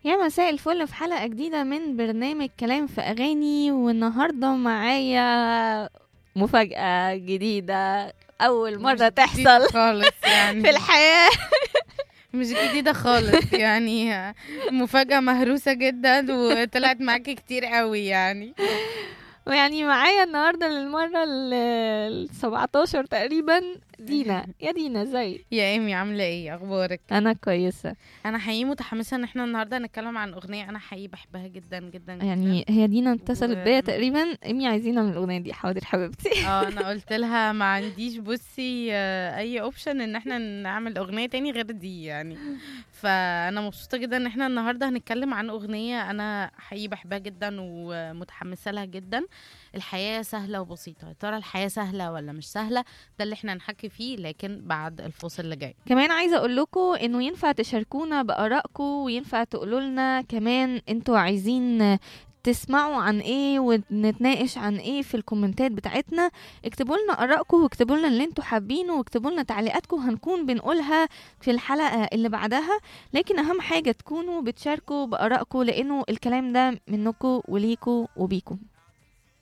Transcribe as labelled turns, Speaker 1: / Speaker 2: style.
Speaker 1: يا مساء الفل في حلقة جديدة من برنامج كلام في أغاني، والنهاردة معايا مفاجأة جديدة أول
Speaker 2: مش
Speaker 1: مرة
Speaker 2: جديدة
Speaker 1: تحصل
Speaker 2: خالص
Speaker 1: في
Speaker 2: يعني.
Speaker 1: الحياة.
Speaker 2: مش جديدة خالص يعني. مفاجأة مهروسة جدا وطلعت معاكي كتير قوي يعني.
Speaker 1: ويعني معايا النهاردة للمرة ال17 تقريبا دينا. يا دينا ازيك؟
Speaker 2: يا ايمي، عاملة ايه؟ اخبارك؟
Speaker 1: أنا كويسة.
Speaker 2: انا حقيقي متحمسة ان احنا النهاردة هنتكلم عن اغنية انا حقيقي بحبها جدا جدا جدا.
Speaker 1: يعني هي دينا اتصلت
Speaker 2: و
Speaker 1: بيا تقريبا، إمي عايزينها من الأغنية دي. حاضر حبيبتي.
Speaker 2: انا قلت لها ما عنديش، بصي، اي اوبشن ان احنا نعمل اغنية تاني غير دي يعني. فانا مبسوطة جدا ان احنا النهاردة هنتكلم عن اغنية انا حقيقي بحبها جدا ومتحمسة لها جدا. الحياة سهلة وبسيطة، يا ترى الحياة سهلة ولا مش سهلة؟ ده اللي احنا هنحكي فيه، لكن بعد الفاصل اللي جاي.
Speaker 1: كمان عايزة اقول لكم انه ينفع تشاركونا بآرائكم، وينفع تقولوا لنا كمان انتوا عايزين تسمعوا عن ايه ونتناقش عن ايه في الكومنتات بتاعتنا. اكتبوا لنا آرائكم، واكتبوا لنا اللي انتوا حابينه، واكتبوا لنا تعليقاتكم هنكون بنقولها في الحلقة اللي بعدها. لكن اهم حاجة تكونوا بتشاركوا بآرائكم، لانه الكلام ده منكم وليكم وبيكم.